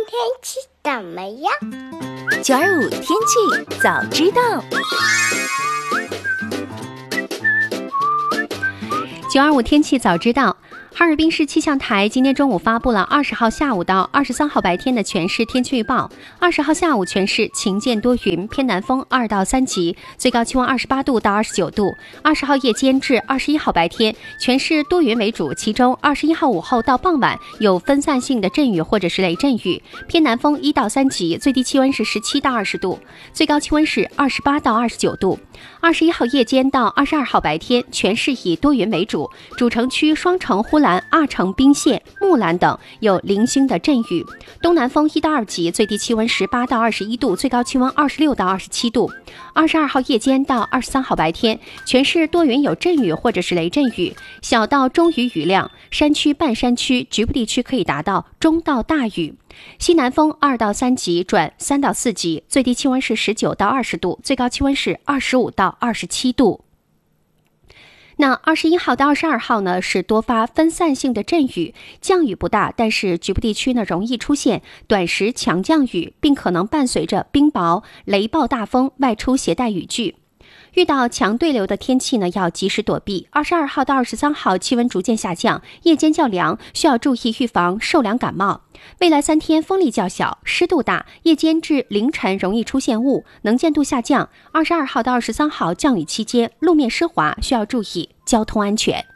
天气怎么样 ？925天气早知道。925天气早知道。哈尔滨市气象台今天中午发布了20号下午到23号白天的全市天气预报。20号下午全市晴间多云，偏南风2到3级，最高气温28度到29度。20号夜间至21号白天，全市多云为主，其中21号午后到傍晚有分散性的阵雨或者是雷阵雨，偏南风1到3级，最低气温是17到20度，最高气温是28到29度。21号夜间到22号白天，全市以多云为主，主城区双城、呼兰、阿城、宾县、木兰等有零星的阵雨，东南风1到2级，最低气温18到21度，最高气温26到27度。22号夜间到23号白天，全市多云有阵雨或者是雷阵雨，小到中雨雨量，山区、半山区、局部地区可以达到中到大雨。西南风2到3级转3到4级，最低气温是19到20度，最高气温是25到27度。那21号到22号呢，是多发分散性的阵雨，降雨不大，但是局部地区呢容易出现短时强降雨，并可能伴随着冰雹、雷暴大风，外出携带雨具。遇到强对流的天气呢，要及时躲避。22号到23号气温逐渐下降，夜间较凉，需要注意预防受凉感冒。未来3天风力较小，湿度大，夜间至凌晨容易出现雾，能见度下降。22号到23号降雨期间，路面湿滑，需要注意交通安全。